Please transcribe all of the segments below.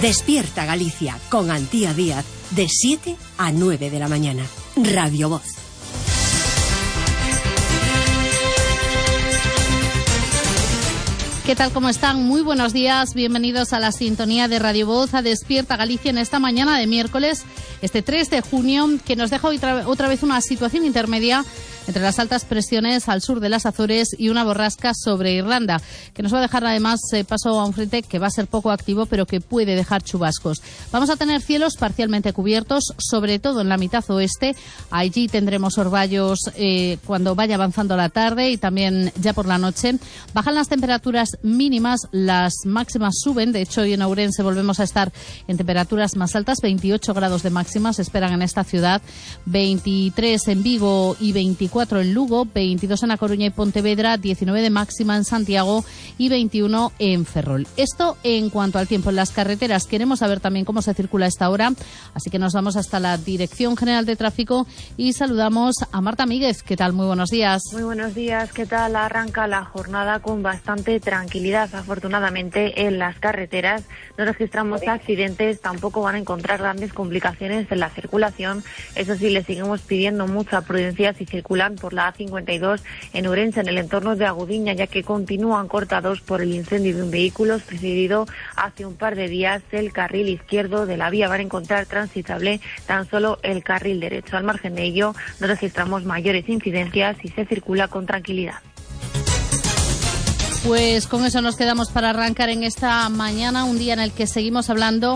Despierta Galicia con Antía Díaz de 7 a 9 de la mañana. Radio Voz. ¿Qué tal? ¿Cómo están? Muy buenos días. Bienvenidos a la sintonía de Radio Voz, a Despierta Galicia en esta mañana de miércoles, este 3 de junio, que nos deja otra vez una situación intermedia entre las altas presiones al sur de las Azores y una borrasca sobre Irlanda, que nos va a dejar además paso a un frente que va a ser poco activo, pero que puede dejar chubascos. Vamos a tener cielos parcialmente cubiertos, sobre todo en la mitad oeste. Allí tendremos orvallos cuando vaya avanzando la tarde y también ya por la noche. Bajan las temperaturas mínimas, las máximas suben. De hecho, hoy en Ourense volvemos a estar en temperaturas más altas, 28 grados de máximas se esperan en esta ciudad, 23 en Vigo y 24 en Lugo, 22 en A Coruña y Pontevedra, 19 de máxima en Santiago y 21 en Ferrol. Esto en cuanto al tiempo en las carreteras. Queremos saber también cómo se circula a esta hora, así que nos vamos hasta la Dirección General de Tráfico y saludamos a Marta Míguez. ¿Qué tal? Muy buenos días. Muy buenos días. ¿Qué tal? Arranca la jornada con bastante tranquilidad, afortunadamente, en las carreteras. No registramos accidentes, tampoco van a encontrar grandes complicaciones en la circulación. Eso sí, les seguimos pidiendo mucha prudencia si circulan por la A52 en Ourense, en el entorno de Agudiña, ya que continúan cortados por el incendio de un vehículo sucedido hace un par de días. El carril izquierdo de la vía van a encontrar transitable tan solo el carril derecho. Al margen de ello, no registramos mayores incidencias y se circula con tranquilidad. Pues con eso nos quedamos para arrancar en esta mañana, un día en el que seguimos hablando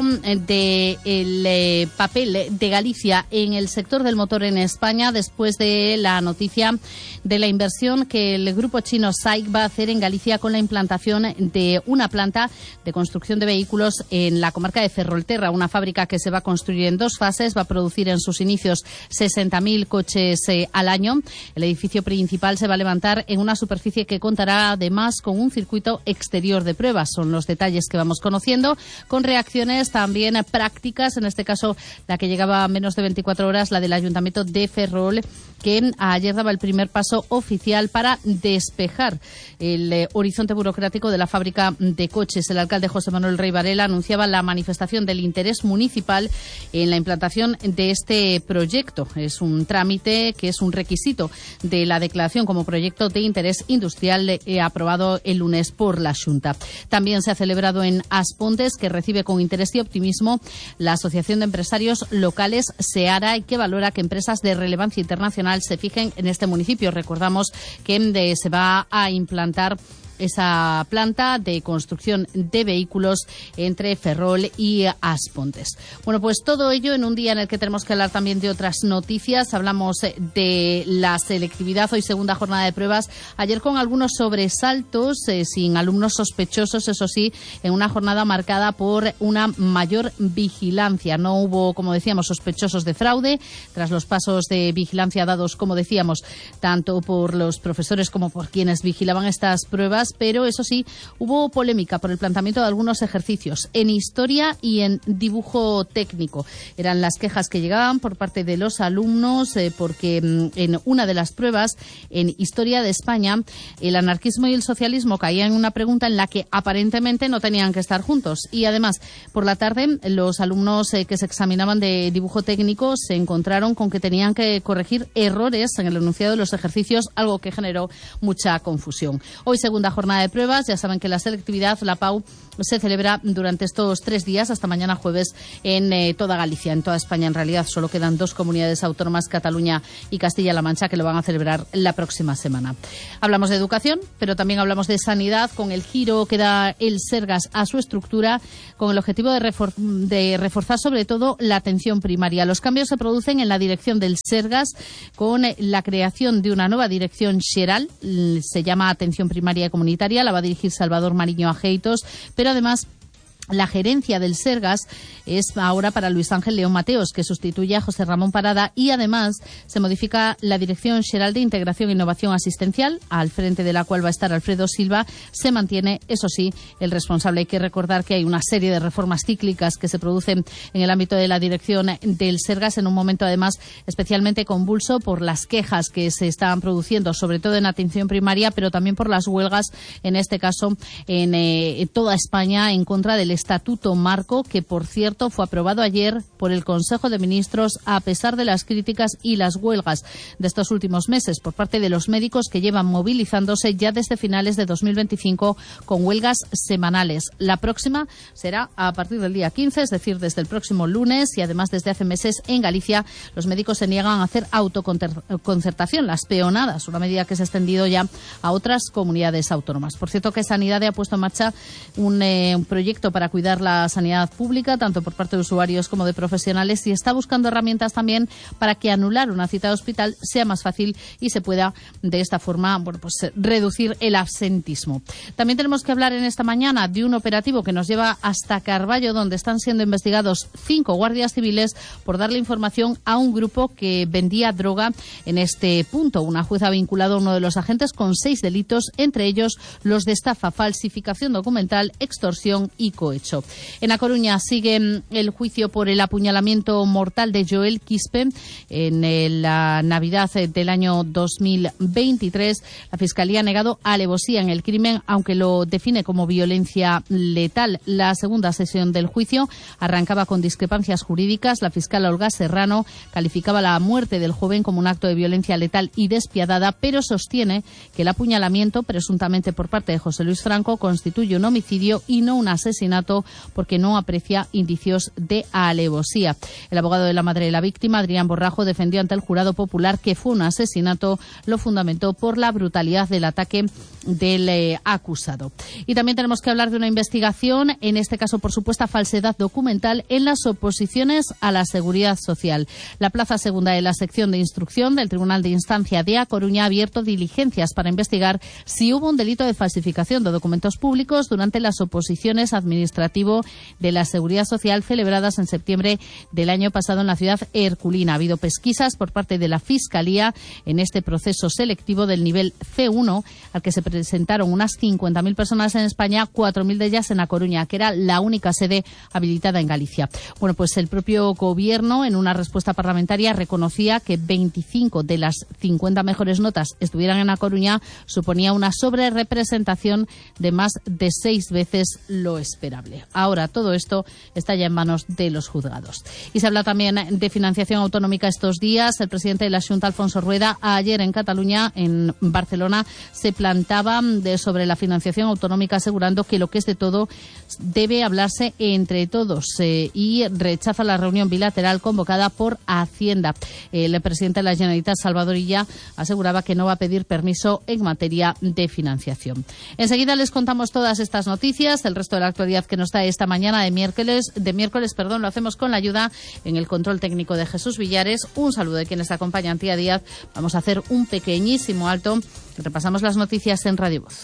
del papel de Galicia en el sector del motor en España, después de la noticia de la inversión que el grupo chino SAIC va a hacer en Galicia con la implantación de una planta de construcción de vehículos en la comarca de Ferrolterra, una fábrica que se va a construir en dos fases, va a producir en sus inicios 60.000 coches al año. El edificio principal se va a levantar en una superficie que contará además con un circuito exterior de pruebas. Son los detalles que vamos conociendo, con reacciones también prácticas, en este caso la que llegaba a menos de 24 horas, la del Ayuntamiento de Ferrol, que ayer daba el primer paso oficial para despejar el horizonte burocrático de la fábrica de coches. El alcalde José Manuel Rey Varela anunciaba la manifestación del interés municipal en la implantación de este proyecto. Es un trámite que es un requisito de la declaración como proyecto de interés industrial aprobado el lunes por la Xunta. También se ha celebrado en Aspontes, que recibe con interés y optimismo la Asociación de Empresarios Locales SEARA, y que valora que empresas de relevancia internacional se fijen en este municipio. Recordamos que se va a implantar esa planta de construcción de vehículos entre Ferrol y Aspontes. Bueno, pues todo ello en un día en el que tenemos que hablar también de otras noticias. Hablamos de la selectividad, hoy segunda jornada de pruebas. Ayer con algunos sobresaltos, sin alumnos sospechosos, eso sí, en una jornada marcada por una mayor vigilancia. No hubo, como decíamos, sospechosos de fraude, tras los pasos de vigilancia dados, como decíamos, tanto por los profesores como por quienes vigilaban estas pruebas. Pero eso sí, hubo polémica por el planteamiento de algunos ejercicios en historia y en dibujo técnico. Eran las quejas que llegaban por parte de los alumnos porque en una de las pruebas, en Historia de España, el anarquismo y el socialismo caían en una pregunta en la que aparentemente no tenían que estar juntos. Y además, por la tarde, los alumnos que se examinaban de dibujo técnico se encontraron con que tenían que corregir errores en el enunciado de los ejercicios, algo que generó mucha confusión. Hoy, segunda jornada de pruebas. Ya saben que la selectividad, la PAU, se celebra durante estos 3 días, hasta mañana jueves, en toda Galicia, en toda España. En realidad solo quedan 2 comunidades autónomas, Cataluña y Castilla-La Mancha, que lo van a celebrar la próxima semana. Hablamos de educación, pero también hablamos de sanidad, con el giro que da el Sergas a su estructura, con el objetivo de reforzar sobre todo la atención primaria. Los cambios se producen en la dirección del Sergas, con la creación de una nueva dirección xeral, se llama Atención Primaria y Comunitaria, la va a dirigir Salvador Mariño Ajeitos, pero además la gerencia del Sergas es ahora para Luis Ángel León Mateos, que sustituye a José Ramón Parada, y además se modifica la Dirección Xeral de Integración e Innovación Asistencial, al frente de la cual va a estar Alfredo Silva. Se mantiene, eso sí, el responsable. Hay que recordar que hay una serie de reformas cíclicas que se producen en el ámbito de la dirección del Sergas, en un momento además especialmente convulso por las quejas que se estaban produciendo, sobre todo en atención primaria, pero también por las huelgas, en este caso en toda España, en contra del Estatuto Marco, que por cierto fue aprobado ayer por el Consejo de Ministros a pesar de las críticas y las huelgas de estos últimos meses por parte de los médicos que llevan movilizándose ya desde finales de 2025 con huelgas semanales. La próxima será a partir del día 15, es decir, desde el próximo lunes, y además desde hace meses en Galicia los médicos se niegan a hacer autoconcertación, las peonadas, una medida que se ha extendido ya a otras comunidades autónomas. Por cierto, que Sanidad ha puesto en marcha un proyecto para cuidar la sanidad pública, tanto por parte de usuarios como de profesionales, y está buscando herramientas también para que anular una cita de hospital sea más fácil y se pueda de esta forma reducir el absentismo. También tenemos que hablar en esta mañana de un operativo que nos lleva hasta Carballo, donde están siendo investigados 5 guardias civiles por darle información a un grupo que vendía droga en este punto. Una jueza ha vinculado a uno de los agentes con 6 delitos, entre ellos los de estafa, falsificación documental, extorsión y cohecho. En A Coruña sigue el juicio por el apuñalamiento mortal de Joel Quispe en la Navidad del año 2023. La Fiscalía ha negado alevosía en el crimen, aunque lo define como violencia letal. La segunda sesión del juicio arrancaba con discrepancias jurídicas. La fiscal Olga Serrano calificaba la muerte del joven como un acto de violencia letal y despiadada, pero sostiene que el apuñalamiento, presuntamente por parte de José Luis Franco, constituye un homicidio y no un asesinato, porque no aprecia indicios de alevosía. El abogado de la madre de la víctima, Adrián Borrajo, defendió ante el jurado popular que fue un asesinato. Lo fundamentó por la brutalidad del ataque del acusado. Y también tenemos que hablar de una investigación, en este caso por supuesta falsedad documental en las oposiciones a la Seguridad Social. La Plaza Segunda de la sección de instrucción del Tribunal de Instancia de A Coruña ha abierto diligencias para investigar si hubo un delito de falsificación de documentos públicos durante las oposiciones administrativo de la Seguridad Social celebradas en septiembre del año pasado en la ciudad herculina. Ha habido pesquisas por parte de la Fiscalía en este proceso selectivo del nivel C1, al que se presentaron unas 50.000 personas en España, 4.000 de ellas en A Coruña, que era la única sede habilitada en Galicia. Bueno, pues el propio Gobierno, en una respuesta parlamentaria, reconocía que 25 de las 50 mejores notas estuvieran en A Coruña, suponía una sobrerepresentación de más de 6 veces lo esperable. Ahora todo esto está ya en manos de los juzgados. Y se habla también de financiación autonómica estos días. El presidente de la Xunta, Alfonso Rueda, ayer en Cataluña, en Barcelona, se plantaba sobre la financiación autonómica, asegurando que lo que es de todo debe hablarse entre todos y rechaza la reunión bilateral convocada por Hacienda. El presidente de la Generalitat, Salvador Illa, aseguraba que no va a pedir permiso en materia de financiación. Enseguida les contamos todas estas noticias, el resto de la actualidad que nos da esta mañana de miércoles, lo hacemos con la ayuda en el control técnico de Jesús Villares. Un saludo de quienes acompañan, Tía Díaz. Vamos a hacer un pequeñísimo alto. Repasamos las noticias en Radio Voz.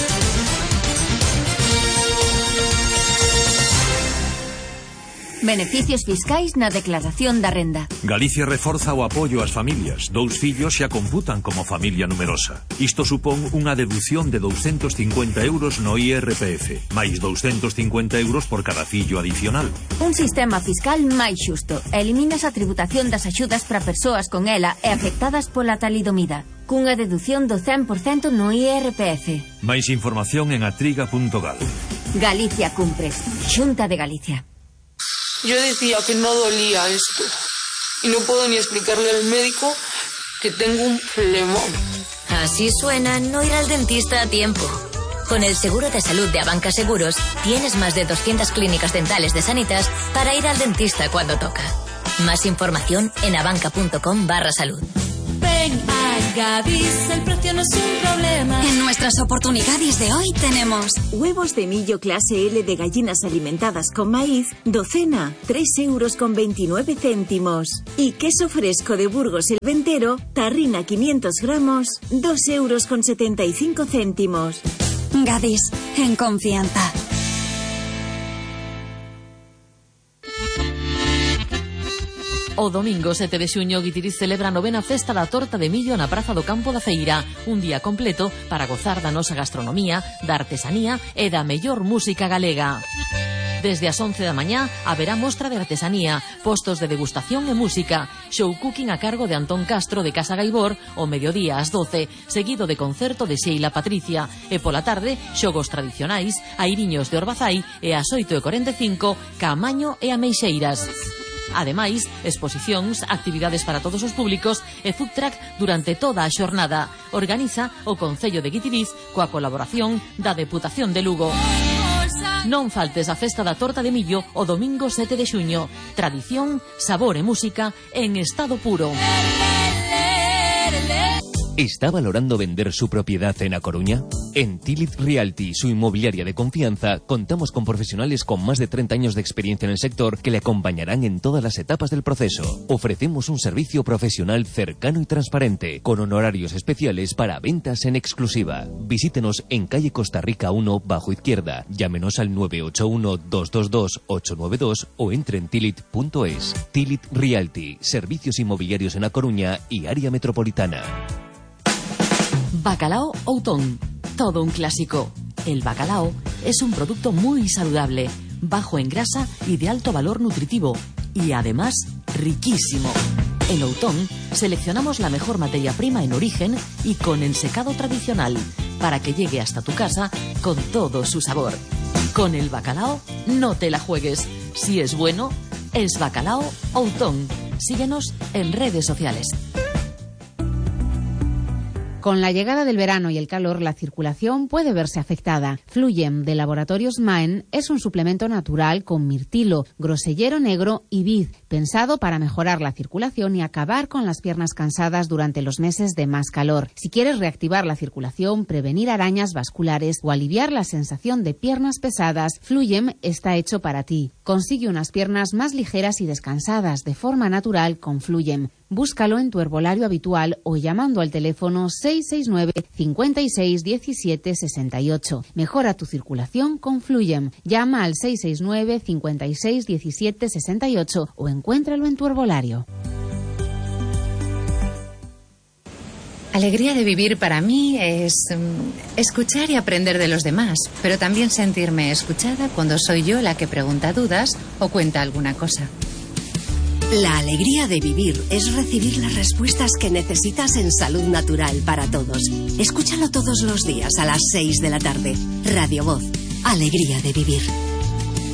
Beneficios fiscais na declaración da renda. Galicia reforza o apoio ás familias. 2 fillos xa computan como familia numerosa. Isto supón unha deducción de 250 euros no IRPF, máis 250 euros por cada fillo adicional. Un sistema fiscal máis xusto. Eliminas a tributación das axudas para persoas con ela e afectadas pola talidomida, cunha deducción do 100% no IRPF. Máis información en atriga.gal. Galicia cumpre. Xunta de Galicia. Yo decía que no dolía esto y no puedo ni explicarle al médico que tengo un flemón. Así suena no ir al dentista a tiempo. Con el seguro de salud de Abanca Seguros tienes más de 200 clínicas dentales de Sanitas para ir al dentista cuando toca. Más información en abanca.com/salud. Ven a Gadis, el precio no es un problema. En nuestras oportunidades de hoy tenemos huevos de millo clase L de gallinas alimentadas con maíz, docena, 3,29 €. Y queso fresco de Burgos el Ventero, tarrina 500 gramos, 2,75 €. Gadis, en confianza. O domingo 7 de xuño, Guitiriz celebra a 9ª festa da torta de millo na Praza do Campo da Feira. Un día completo para gozar da nosa gastronomía, da artesanía e da mellor música galega. Desde as 11 da mañá haberá mostra de artesanía, postos de degustación e música, show cooking a cargo de Antón Castro de Casa Gaibor o mediodía ás 12, seguido de concerto de Sheila Patricia, e pola tarde xogos tradicionais, airiños de Orbazai e ás 8:45 Caamaño e Ameixeiras. Ademais, exposicións, actividades para todos os públicos e food truck durante toda a xornada. Organiza o Concello de Guitiriz coa colaboración da Deputación de Lugo. Non faltes a festa da torta de millo o domingo 7 de xuño. Tradición, sabor e música en estado puro. ¿Está valorando vender su propiedad en A Coruña? En Tilit Realty, su inmobiliaria de confianza, contamos con profesionales con más de 30 años de experiencia en el sector que le acompañarán en todas las etapas del proceso. Ofrecemos un servicio profesional cercano y transparente, con honorarios especiales para ventas en exclusiva. Visítenos en calle Costa Rica 1, bajo izquierda. Llámenos al 981-222-892 o entre en tilit.es. Tilit Realty, servicios inmobiliarios en A Coruña y área metropolitana. Bacalao Outón, todo un clásico. El bacalao es un producto muy saludable, bajo en grasa y de alto valor nutritivo, y además riquísimo. En Outón seleccionamos la mejor materia prima en origen y con ensecado tradicional, para que llegue hasta tu casa con todo su sabor. Con el bacalao no te la juegues. Si es bueno, es Bacalao Outón. Síguenos en redes sociales. Con la llegada del verano y el calor, la circulación puede verse afectada. Fluyem de Laboratorios Maen es un suplemento natural con mirtilo, grosellero negro y vid, pensado para mejorar la circulación y acabar con las piernas cansadas durante los meses de más calor. Si quieres reactivar la circulación, prevenir arañas vasculares o aliviar la sensación de piernas pesadas, Fluyem está hecho para ti. Consigue unas piernas más ligeras y descansadas de forma natural con Fluyem. Búscalo en tu herbolario habitual o llamando al teléfono 669 56 17 68. Mejora tu circulación con Fluyem. Llama al 669 56 17 68 o encuéntralo en tu herbolario. Alegría de vivir para mí es escuchar y aprender de los demás, pero también sentirme escuchada cuando soy yo la que pregunta dudas o cuenta alguna cosa. La alegría de vivir es recibir las respuestas que necesitas en Salud Natural para Todos. Escúchalo todos los días a las 6 de la tarde. Radio Voz. Alegría de vivir.